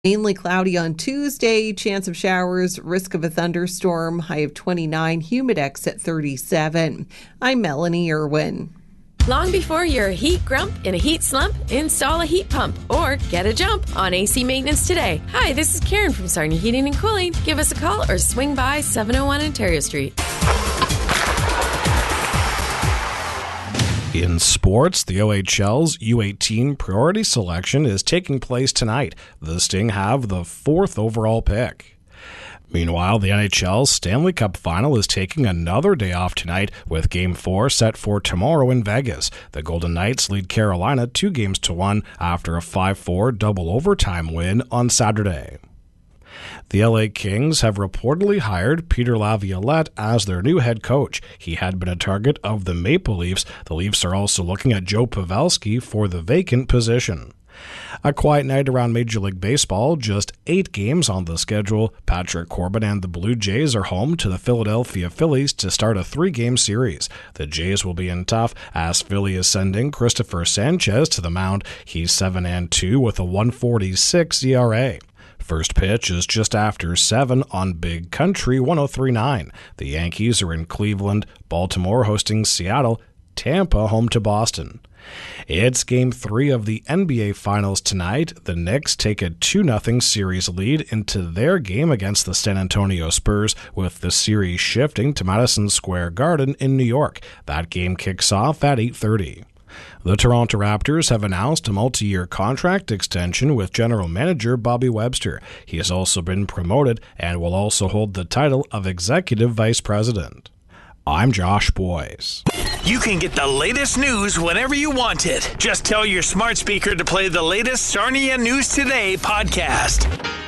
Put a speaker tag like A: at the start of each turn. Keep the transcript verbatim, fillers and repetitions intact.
A: Mainly cloudy on Tuesday, chance of showers, risk of a thunderstorm, high of twenty-nine, Humidex at thirty-seven. I'm Melanie Irwin.
B: Long before you're a heat grump in a heat slump, install a heat pump or get a jump on A C maintenance today. Hi, this is Karen from Sarnia Heating and Cooling. Give us a call or swing by seven oh one Ontario Street.
C: In sports, the O H L's U eighteen priority selection is taking place tonight. The Sting have the fourth overall pick. Meanwhile, the N H L's Stanley Cup Final is taking another day off tonight, with Game four set for tomorrow in Vegas. The Golden Knights lead Carolina two games to one after a five four double overtime win on Saturday. The L A Kings have reportedly hired Peter Laviolette as their new head coach. He had been a target of the Maple Leafs. The Leafs are also looking at Joe Pavelski for the vacant position. A quiet night around Major League Baseball, just eight games on the schedule. Patrick Corbin and the Blue Jays are home to the Philadelphia Phillies to start a three-game series. The Jays will be in tough as Philly is sending Christopher Sanchez to the mound. He's seven and two with a one forty-six E R A. First pitch is just after seven on Big Country one oh three point nine. The Yankees are in Cleveland, Baltimore hosting Seattle, Tampa home to Boston. It's Game three of the N B A Finals tonight. The Knicks take a two nothing series lead into their game against the San Antonio Spurs, with the series shifting to Madison Square Garden in New York. That game kicks off at eight thirty. The Toronto Raptors have announced a multi-year contract extension with general manager Bobby Webster. He has also been promoted and will also hold the title of executive vice president. I'm Josh Boyes.
D: You can get the latest news whenever you want it. Just tell your smart speaker to play the latest Sarnia News Today podcast.